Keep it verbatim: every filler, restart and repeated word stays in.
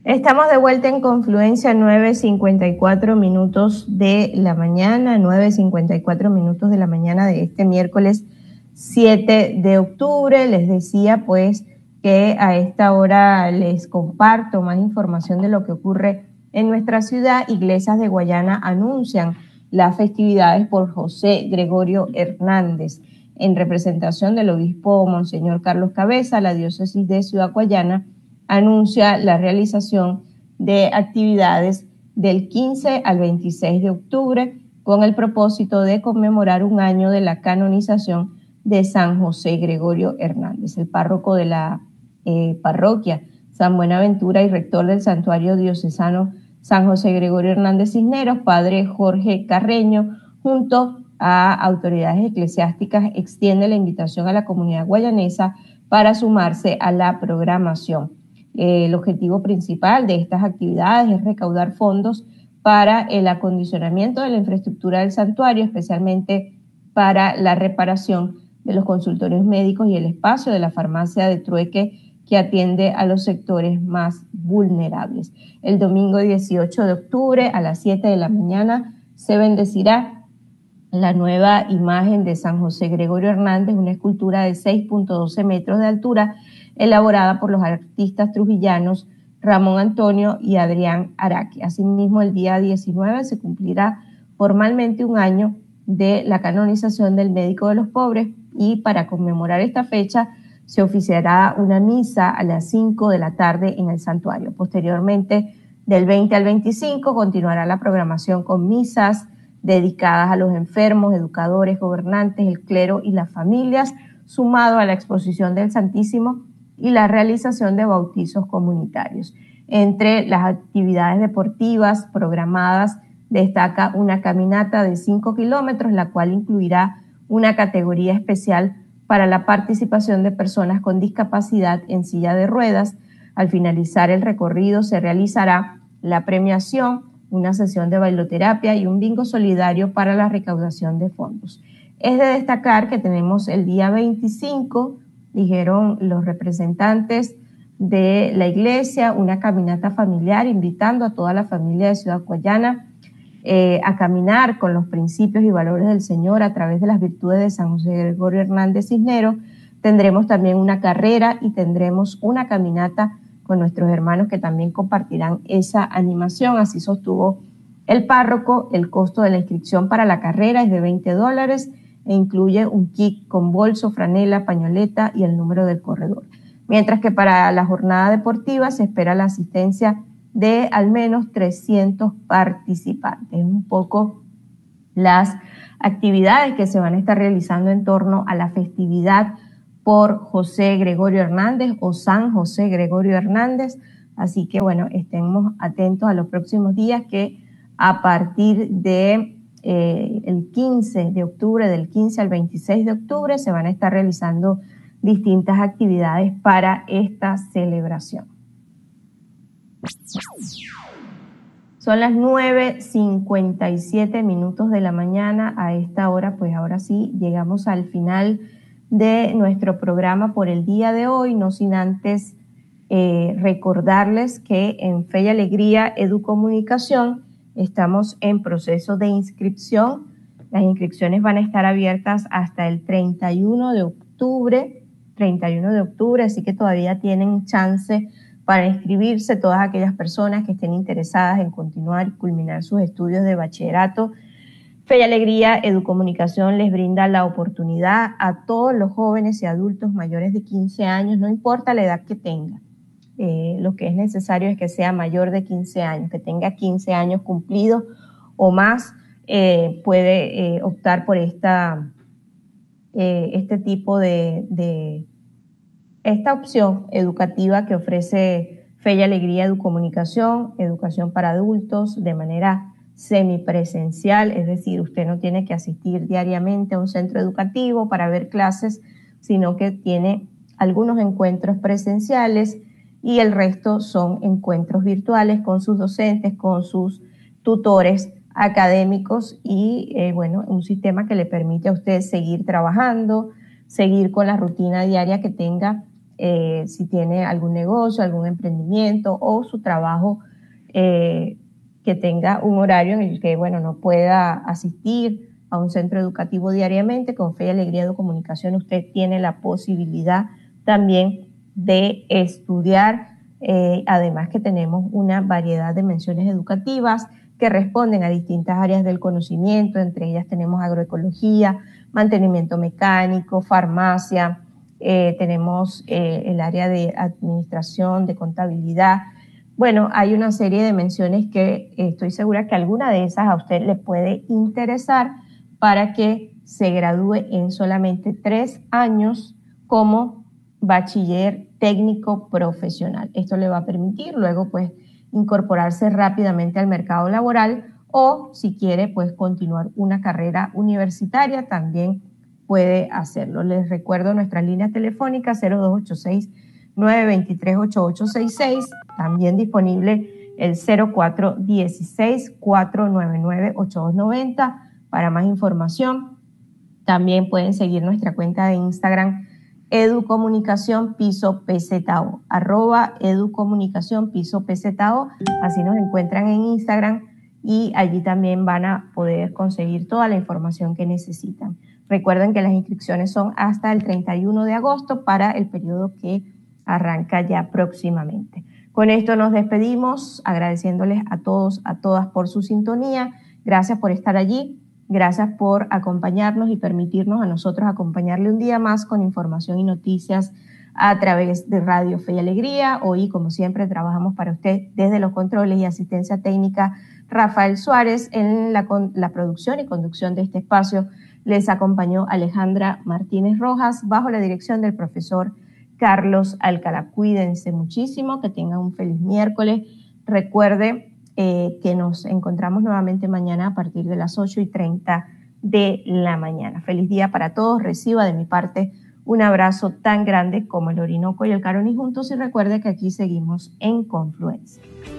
Estamos de vuelta en Confluencia, nueve cincuenta y cuatro minutos de la mañana, nueve cincuenta y cuatro minutos de la mañana de este miércoles siete de octubre. Les decía pues que a esta hora les comparto más información de lo que ocurre en nuestra ciudad. Iglesias de Guayana anuncian las festividades por José Gregorio Hernández. En representación del obispo Monseñor Carlos Cabeza, la diócesis de Ciudad Guayana anuncia la realización de actividades del quince al veintiséis de octubre con el propósito de conmemorar un año de la canonización de San José Gregorio Hernández. El párroco de la eh, parroquia San Buenaventura y rector del santuario diocesano San José Gregorio Hernández Cisneros, padre Jorge Carreño, junto a autoridades eclesiásticas, extiende la invitación a la comunidad guayanesa para sumarse a la programación. Eh, el objetivo principal de estas actividades es recaudar fondos para el acondicionamiento de la infraestructura del santuario, especialmente para la reparación de los consultorios médicos y el espacio de la farmacia de trueque que atiende a los sectores más vulnerables. El domingo dieciocho de octubre a las siete de la mañana se bendecirá la nueva imagen de San José Gregorio Hernández, una escultura de seis punto doce metros de altura, elaborada por los artistas trujillanos Ramón Antonio y Adrián Araque. Asimismo, el día diecinueve se cumplirá formalmente un año de la canonización del médico de los pobres, y para conmemorar esta fecha se oficiará una misa a las cinco de la tarde en el santuario. Posteriormente, del veinte al veinticinco, continuará la programación con misas dedicadas a los enfermos, educadores, gobernantes, el clero y las familias, sumado a la exposición del Santísimo y la realización de bautizos comunitarios. Entre las actividades deportivas programadas destaca una caminata de cinco kilómetros, la cual incluirá una categoría especial para la participación de personas con discapacidad en silla de ruedas. Al finalizar el recorrido se realizará la premiación, una sesión de bailoterapia y un bingo solidario para la recaudación de fondos. Es de destacar que tenemos el día veinticinco, dijeron los representantes de la iglesia, una caminata familiar invitando a toda la familia de Ciudad Guayana eh, a caminar con los principios y valores del Señor a través de las virtudes de San José Gregorio Hernández Cisneros. Tendremos también una carrera y tendremos una caminata con nuestros hermanos que también compartirán esa animación. Así sostuvo el párroco. El costo de la inscripción para la carrera es de veinte dólares e incluye un kit con bolso, franela, pañoleta y el número del corredor. Mientras que para la jornada deportiva se espera la asistencia de al menos trescientos participantes. Un poco las actividades que se van a estar realizando en torno a la festividad por José Gregorio Hernández o San José Gregorio Hernández. Así que bueno, estemos atentos a los próximos días, que a partir de eh, el quince de octubre, del quince al veintiséis de octubre, se van a estar realizando distintas actividades para esta celebración. Son las nueve cincuenta y siete minutos de la mañana. A esta hora, pues ahora sí, llegamos al final de nuestro programa por el día de hoy, no sin antes eh, recordarles que en Fe y Alegría Educomunicación estamos en proceso de inscripción. Las inscripciones van a estar abiertas hasta el treinta y uno de octubre, treinta y uno de octubre, así que todavía tienen chance para inscribirse todas aquellas personas que estén interesadas en continuar y culminar sus estudios de bachillerato. Fe y Alegría Educomunicación les brinda la oportunidad a todos los jóvenes y adultos mayores de quince años, no importa la edad que tengan. Eh, lo que es necesario es que sea mayor de quince años, que tenga quince años cumplidos o más, eh, puede eh, optar por esta, eh, este tipo de, de, esta opción educativa que ofrece Fe y Alegría Educomunicación, educación para adultos de manera semipresencial, es decir, usted no tiene que asistir diariamente a un centro educativo para ver clases, sino que tiene algunos encuentros presenciales y el resto son encuentros virtuales con sus docentes, con sus tutores académicos y, eh, bueno, un sistema que le permite a usted seguir trabajando, seguir con la rutina diaria que tenga eh, si tiene algún negocio, algún emprendimiento o su trabajo eh, que tenga un horario en el que, bueno, no pueda asistir a un centro educativo diariamente. Con Fe y Alegría Educomunicación usted tiene la posibilidad también de estudiar, eh, además que tenemos una variedad de menciones educativas que responden a distintas áreas del conocimiento. Entre ellas tenemos agroecología, mantenimiento mecánico, farmacia, eh, tenemos eh, el área de administración, de contabilidad. Bueno, hay una serie de menciones que eh, estoy segura que alguna de esas a usted le puede interesar para que se gradúe en solamente tres años como bachiller técnico profesional. Esto le va a permitir luego pues incorporarse rápidamente al mercado laboral, o si quiere pues continuar una carrera universitaria también puede hacerlo. Les recuerdo nuestra línea telefónica cero dos ocho seis, nueve dos tres, ocho ocho seis seis, también disponible el cero cuatro uno seis, cuatro nueve nueve, ocho dos nueve cero para más información. También pueden seguir nuestra cuenta de Instagram Educomunicación Piso P Z O, arroba Educomunicación Piso P Z O, así nos encuentran en Instagram y allí también van a poder conseguir toda la información que necesitan. Recuerden que las inscripciones son hasta el treinta y uno de agosto para el periodo que arranca ya próximamente. Con esto nos despedimos agradeciéndoles a todos, a todas por su sintonía. Gracias por estar allí. Gracias por acompañarnos y permitirnos a nosotros acompañarle un día más con información y noticias a través de Radio Fe y Alegría. Hoy, como siempre, trabajamos para usted desde los controles y asistencia técnica Rafael Suárez. En la, la producción y conducción de este espacio les acompañó Alejandra Martínez Rojas bajo la dirección del profesor Carlos Alcalá. Cuídense muchísimo, que tengan un feliz miércoles. Recuerde Eh, que nos encontramos nuevamente mañana a partir de las ocho y treinta de la mañana. Feliz día para todos. Reciba de mi parte un abrazo tan grande como el Orinoco y el Caroní juntos, y recuerde que aquí seguimos en Confluencia.